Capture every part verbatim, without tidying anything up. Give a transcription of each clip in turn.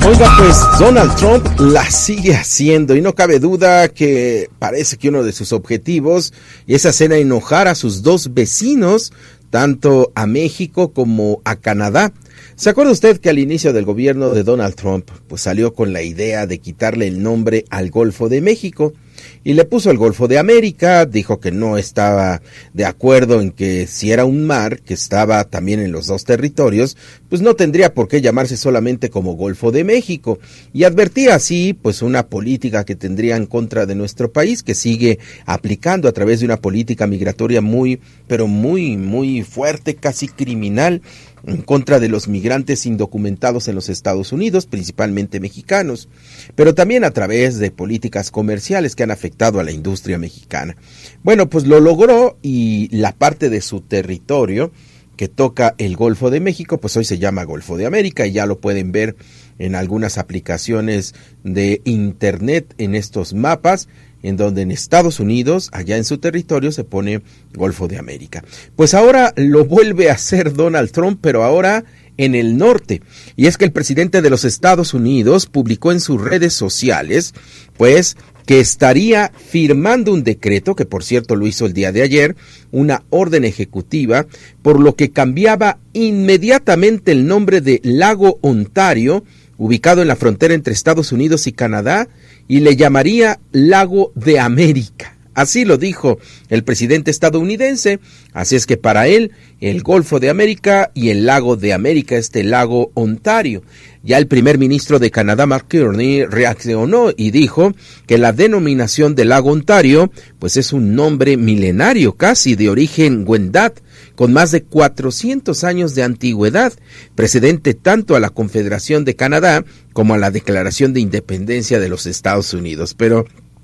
Oiga, pues Donald Trump la sigue haciendo y no cabe duda que parece que uno de sus objetivos es hacer enojar a sus dos vecinos, tanto a México como a Canadá. ¿Se acuerda usted que al inicio del gobierno de Donald Trump, pues salió con la idea de quitarle el nombre al Golfo de México y le puso el Golfo de América? Dijo que no estaba de acuerdo en que si era un mar que estaba también en los dos territorios, pues no tendría por qué llamarse solamente como Golfo de México, y advertía así pues una política que tendría en contra de nuestro país, que sigue aplicando a través de una política migratoria muy, pero muy, muy fuerte, casi criminal, en contra de los migrantes indocumentados en los Estados Unidos, principalmente mexicanos, pero también a través de políticas comerciales que han afectado a la industria mexicana. Bueno, pues lo logró, y la parte de su territorio que toca el Golfo de México, pues hoy se llama Golfo de América, y ya lo pueden ver en algunas aplicaciones de internet en estos mapas, en donde en Estados Unidos, allá en su territorio, se pone Golfo de América. Pues ahora lo vuelve a hacer Donald Trump, pero ahora en el norte. Y es que el presidente de los Estados Unidos publicó en sus redes sociales, pues, que estaría firmando un decreto, que por cierto lo hizo el día de ayer, una orden ejecutiva, por lo que cambiaba inmediatamente el nombre de Lago Ontario, ubicado en la frontera entre Estados Unidos y Canadá, y le llamaría Lago de América. Así lo dijo el presidente estadounidense. Así es que para él, el Golfo de América y el Lago de América, este Lago Ontario. Ya el primer ministro de Canadá, Mark Carney, reaccionó y dijo que la denominación del Lago Ontario, pues es un nombre milenario, casi de origen Wendat, con más de cuatrocientos años de antigüedad, precedente tanto a la Confederación de Canadá como a la Declaración de Independencia de los Estados Unidos. Pero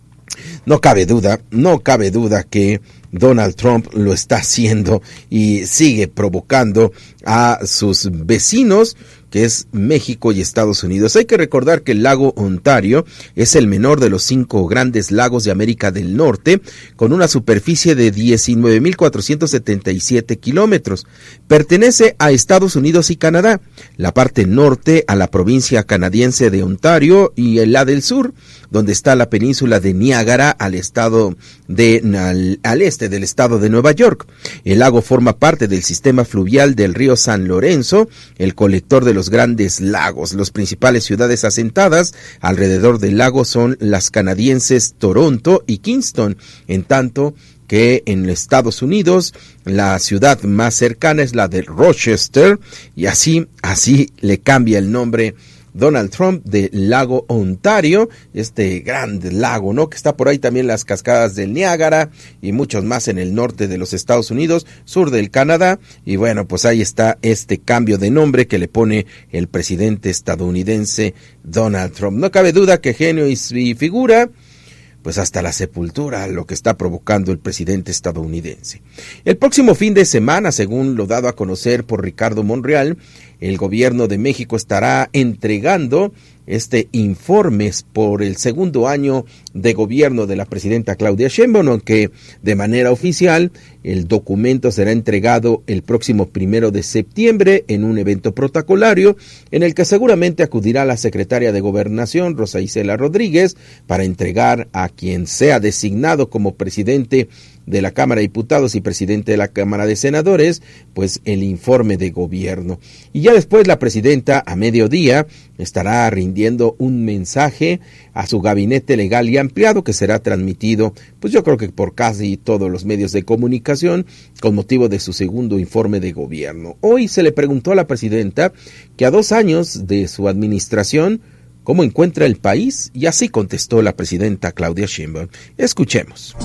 no cabe duda, no cabe duda que Donald Trump lo está haciendo y sigue provocando a sus vecinos, que es México y Estados Unidos. Hay que recordar que el lago Ontario es el menor de los cinco grandes lagos de América del Norte, con una superficie de diecinueve mil cuatrocientos setenta y siete kilómetros. Pertenece a Estados Unidos y Canadá, la parte norte a la provincia canadiense de Ontario y la del sur, donde está la península de Niágara al estado de al, al este del estado de Nueva York. El lago forma parte del sistema fluvial del río San Lorenzo, el colector de los grandes lagos. Las principales ciudades asentadas alrededor del lago son las canadienses Toronto y Kingston, en tanto que en Estados Unidos la ciudad más cercana es la de Rochester, y así, así le cambia el nombre Donald Trump de Lago Ontario, este gran lago, ¿no? Que está por ahí también las cascadas del Niágara y muchos más en el norte de los Estados Unidos, sur del Canadá, y bueno, pues ahí está este cambio de nombre que le pone el presidente estadounidense Donald Trump. No cabe duda que genio y figura, pues hasta la sepultura, lo que está provocando el presidente estadounidense. El próximo fin de semana, según lo dado a conocer por Ricardo Monreal, el gobierno de México estará entregando este informe por el segundo año de gobierno de la presidenta Claudia Sheinbaum, aunque de manera oficial el documento será entregado el próximo primero de septiembre en un evento protocolario en el que seguramente acudirá la secretaria de Gobernación, Rosa Isela Rodríguez, para entregar a quien sea designado como presidente de la Cámara de Diputados y presidente de la Cámara de Senadores, pues el informe de gobierno. Y ya después la presidenta a mediodía estará rindiendo un mensaje a su gabinete legal y ampliado, que será transmitido, pues yo creo que por casi todos los medios de comunicación, con motivo de su segundo informe de gobierno. Hoy se le preguntó a la presidenta que a dos años de su administración, ¿cómo encuentra el país? Y así contestó la presidenta Claudia Sheinbaum. Escuchemos.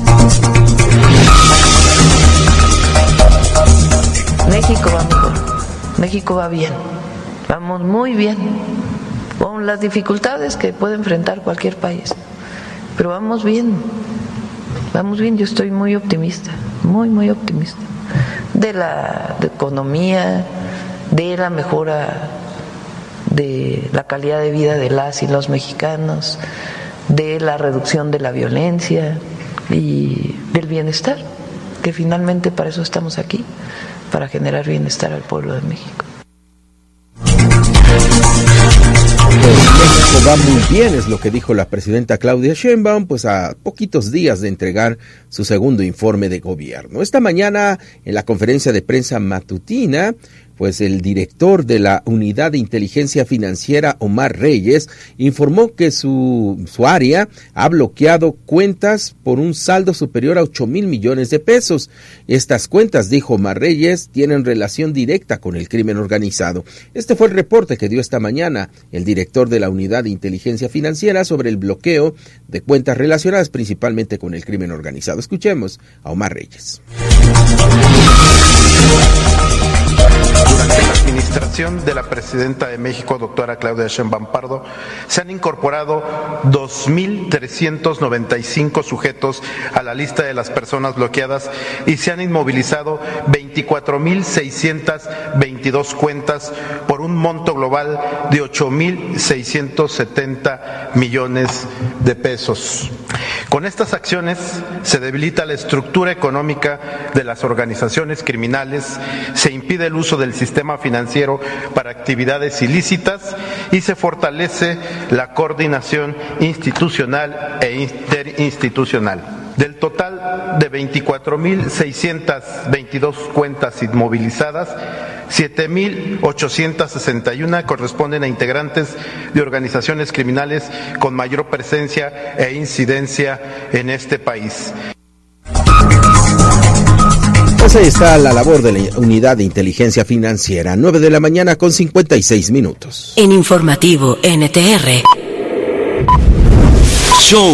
México va mejor, México va bien, vamos muy bien, con las dificultades que puede enfrentar cualquier país, pero vamos bien, vamos bien, yo estoy muy optimista, muy, muy optimista, de la de economía, de la mejora de la calidad de vida de las y los mexicanos, de la reducción de la violencia y del bienestar, que finalmente para eso estamos aquí, para generar bienestar al pueblo de México. va muy bien, es lo que dijo la presidenta Claudia Sheinbaum, pues a poquitos días de entregar su segundo informe de gobierno. Esta mañana, en la conferencia de prensa matutina, pues el director de la Unidad de Inteligencia Financiera, Omar Reyes, informó que su, su área ha bloqueado cuentas por un saldo superior a ocho mil millones de pesos. Estas cuentas, dijo Omar Reyes, tienen relación directa con el crimen organizado. Este fue el reporte que dio esta mañana el director de la Unidad de Inteligencia Financiera sobre el bloqueo de cuentas relacionadas principalmente con el crimen organizado. Escuchemos a Omar Reyes. Durante la administración de la presidenta de México, doctora Claudia Sheinbaum Pardo, se han incorporado dos mil trescientos noventa y cinco sujetos a la lista de las personas bloqueadas y se han inmovilizado veinticuatro mil seiscientas veintidós cuentas por un monto global de ocho mil seiscientos setenta millones de pesos. Con estas acciones se debilita la estructura económica de las organizaciones criminales, se impide el uso del sistema financiero para actividades ilícitas y se fortalece la coordinación institucional e interinstitucional. Del total de veinticuatro mil seiscientas veintidós cuentas inmovilizadas, siete mil ochocientas sesenta y una corresponden a integrantes de organizaciones criminales con mayor presencia e incidencia en este país. Pues ahí está la labor de la Unidad de Inteligencia Financiera, nueve de la mañana con cincuenta y seis minutos. En Informativo N T R. Show.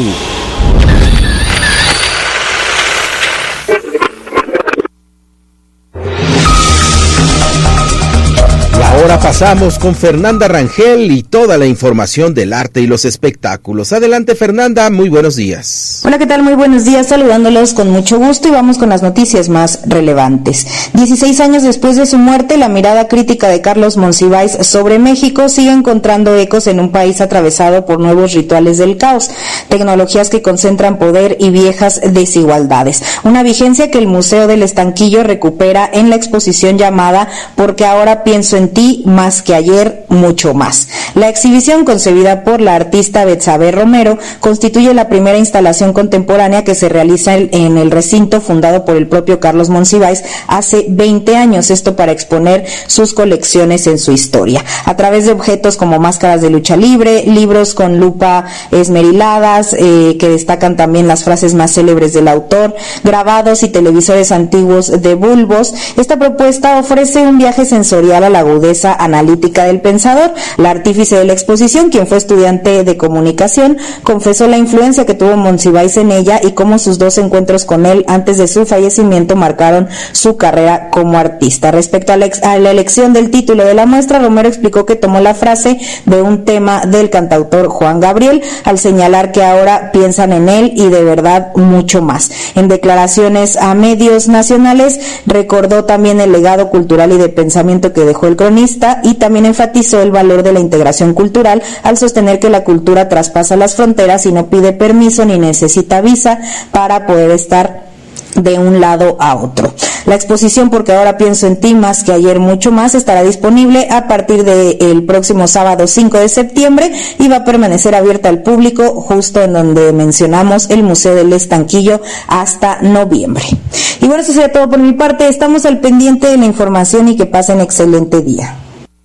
Ahora pasamos con Fernanda Rangel y toda la información del arte y los espectáculos. Adelante, Fernanda, muy buenos días. Hola, ¿qué tal? Muy buenos días, saludándolos con mucho gusto y vamos con las noticias más relevantes. dieciséis años después de su muerte, la mirada crítica de Carlos Monsiváis sobre México sigue encontrando ecos en un país atravesado por nuevos rituales del caos, tecnologías que concentran poder y viejas desigualdades. Una vigencia que el Museo del Estanquillo recupera en la exposición llamada Porque ahora pienso en ti, más que ayer, mucho más. La exhibición, concebida por la artista Betsabe Romero, constituye la primera instalación contemporánea que se realiza en el recinto fundado por el propio Carlos Monsiváis hace veinte años, esto para exponer sus colecciones en su historia. A través de objetos como máscaras de lucha libre, libros con lupa esmeriladas, eh, que destacan también las frases más célebres del autor, grabados y televisores antiguos de bulbos, esta propuesta ofrece un viaje sensorial a la agudeza analítica del pensador. La artífice de la exposición, quien fue estudiante de comunicación, confesó la influencia que tuvo Monsiváis en ella y cómo sus dos encuentros con él antes de su fallecimiento marcaron su carrera como artista. Respecto a la, ex, a la elección del título de la muestra, Romero explicó que tomó la frase de un tema del cantautor Juan Gabriel al señalar que ahora piensan en él y de verdad mucho más. En declaraciones a medios nacionales recordó también el legado cultural y de pensamiento que dejó el cronista y también enfatizó el valor de la integración cultural al sostener que la cultura traspasa las fronteras y no pide permiso ni necesita visa para poder estar de un lado a otro. La exposición Porque ahora pienso en ti, más que ayer, mucho más, estará disponible a partir del próximo sábado cinco de septiembre y va a permanecer abierta al público justo en donde mencionamos el Museo del Estanquillo hasta noviembre. Y bueno, eso sería todo por mi parte. Estamos al pendiente de la información y que pasen excelente día.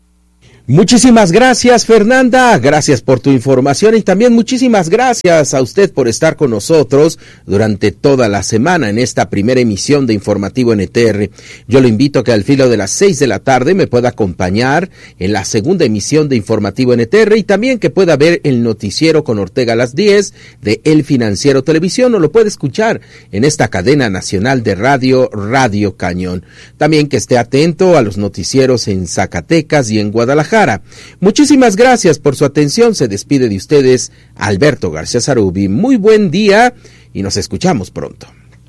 Muchísimas gracias, Fernanda, gracias por tu información y también muchísimas gracias a usted por estar con nosotros durante toda la semana en esta primera emisión de Informativo N T R. Yo lo invito a que al filo de las seis de la tarde me pueda acompañar en la segunda emisión de Informativo N T R y también que pueda ver el noticiero con Ortega a las diez de El Financiero Televisión o lo puede escuchar en esta cadena nacional de radio, Radio Cañón. También que esté atento a los noticieros en Zacatecas y en Guadalajara. Muchísimas gracias por su atención. Se despide de ustedes Alberto García Zarubi. Muy buen día y nos escuchamos pronto.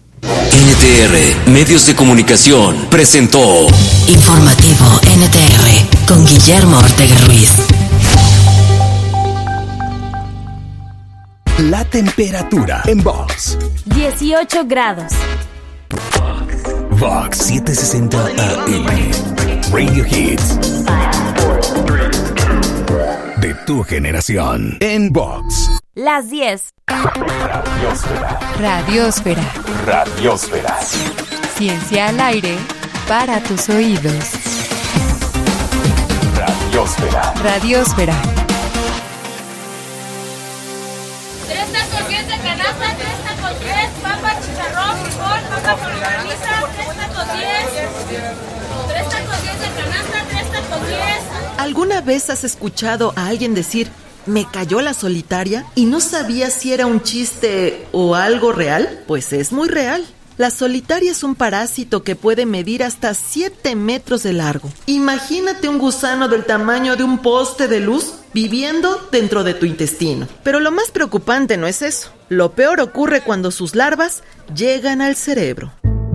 N T R Medios de Comunicación presentó Informativo N T R con Guillermo Ortega Ruiz. La temperatura en Vox. dieciocho grados. Vox setecientos sesenta A M. Radio Hits. De tu generación. En Vox. Las diez. Radiósfera. Radiósfera. Radiósfera. Ciencia al aire para tus oídos. Radiósfera. Radiósfera. Tres tacos diez de canasta, tres tacos diez, papa, chicharrón, frijol, papa con longaniza, tres tacos diez. Tres tacos diez de canasta, tres tacos diez. ¿Alguna vez has escuchado a alguien decir, me cayó la solitaria y no sabía si era un chiste o algo real? Pues es muy real. La solitaria es un parásito que puede medir hasta siete metros de largo. Imagínate un gusano del tamaño de un poste de luz viviendo dentro de tu intestino. Pero lo más preocupante no es eso. Lo peor ocurre cuando sus larvas llegan al cerebro.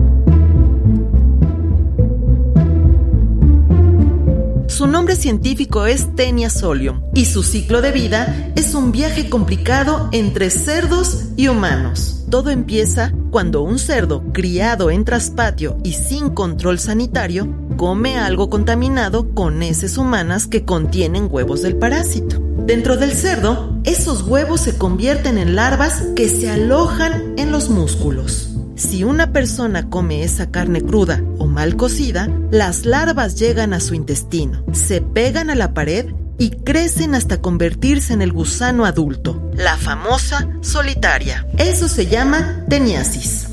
Su nombre científico es Taenia solium y su ciclo de vida es un viaje complicado entre cerdos y humanos. Todo empieza cuando un cerdo criado en traspatio y sin control sanitario come algo contaminado con heces humanas que contienen huevos del parásito. Dentro del cerdo, esos huevos se convierten en larvas que se alojan en los músculos. Si una persona come esa carne cruda o mal cocida, las larvas llegan a su intestino, se pegan a la pared y crecen hasta convertirse en el gusano adulto, la famosa solitaria. Eso se llama teniasis.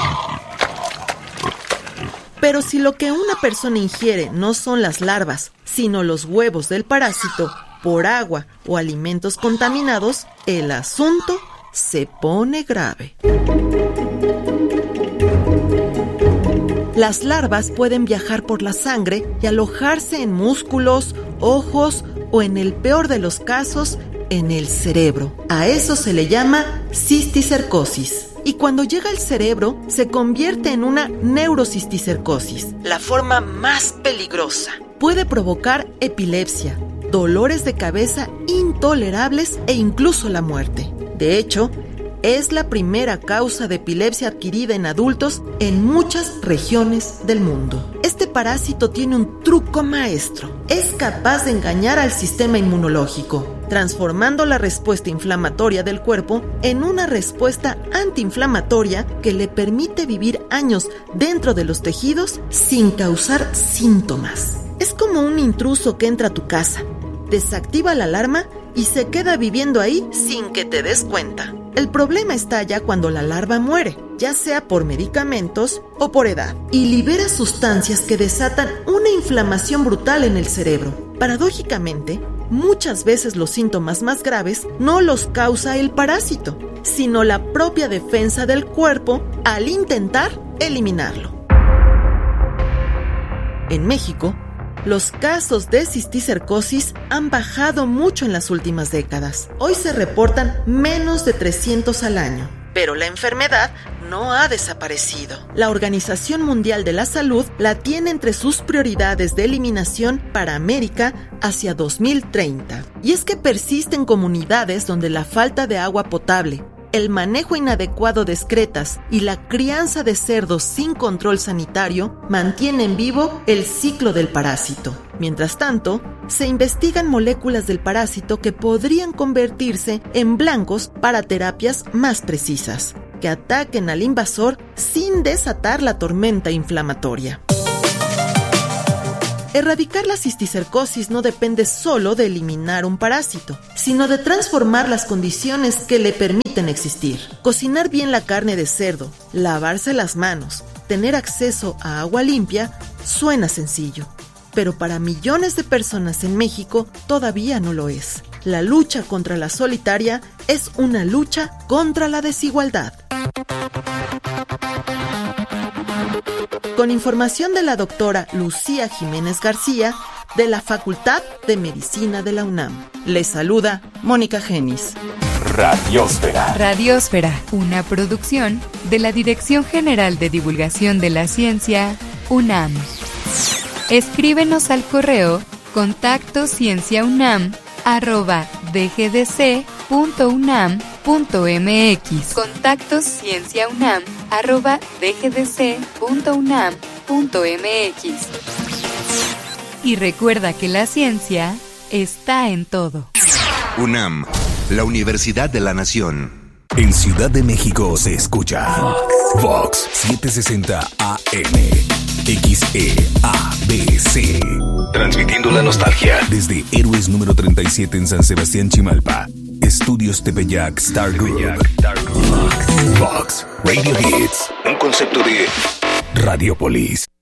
Pero si lo que una persona ingiere no son las larvas, sino los huevos del parásito, por agua o alimentos contaminados, el asunto se pone grave. Las larvas pueden viajar por la sangre y alojarse en músculos, ojos o, en el peor de los casos, en el cerebro. A eso se le llama cisticercosis. Y cuando llega al cerebro, se convierte en una neurocisticercosis, la forma más peligrosa. Puede provocar epilepsia, dolores de cabeza intolerables e incluso la muerte. De hecho, es la primera causa de epilepsia adquirida en adultos en muchas regiones del mundo. Este parásito tiene un truco maestro. Es capaz de engañar al sistema inmunológico, transformando la respuesta inflamatoria del cuerpo en una respuesta antiinflamatoria que le permite vivir años dentro de los tejidos sin causar síntomas. Es como un intruso que entra a tu casa, desactiva la alarma y se queda viviendo ahí sin que te des cuenta. El problema está ya cuando la larva muere, ya sea por medicamentos o por edad, y libera sustancias que desatan una inflamación brutal en el cerebro. Paradójicamente, muchas veces los síntomas más graves no los causa el parásito, sino la propia defensa del cuerpo al intentar eliminarlo. En México, los casos de cisticercosis han bajado mucho en las últimas décadas. Hoy se reportan menos de trescientos al año, pero la enfermedad no ha desaparecido. La Organización Mundial de la Salud la tiene entre sus prioridades de eliminación para América hacia dos mil treinta. Y es que persisten comunidades donde la falta de agua potable, el manejo inadecuado de excretas y la crianza de cerdos sin control sanitario mantienen vivo el ciclo del parásito. Mientras tanto, se investigan moléculas del parásito que podrían convertirse en blancos para terapias más precisas, que ataquen al invasor sin desatar la tormenta inflamatoria. Erradicar la cisticercosis no depende solo de eliminar un parásito, sino de transformar las condiciones que le permiten existir. Cocinar bien la carne de cerdo, lavarse las manos, tener acceso a agua limpia, suena sencillo. Pero para millones de personas en México todavía no lo es. La lucha contra la solitaria es una lucha contra la desigualdad. Con información de la doctora Lucía Jiménez García, de la Facultad de Medicina de la UNAM. Les saluda Mónica Genis. Radiósfera. Radiósfera, una producción de la Dirección General de Divulgación de la Ciencia, UNAM. Escríbenos al correo contacto cienciaunam arroba dgdc punto unam punto mx. Contacto cienciaunam arroba dgdc punto unam punto mx. Y recuerda que la ciencia está en todo. UNAM, la Universidad de la Nación. En Ciudad de México se escucha Vox, Vox setecientos sesenta A M, X E A B C. Transmitiendo la nostalgia desde Héroes número treinta y siete en San Sebastián, Chimalpa. Estudios Tepeyac Star Group. Vox, Vox Radio Hits. Un concepto de Radiopolis.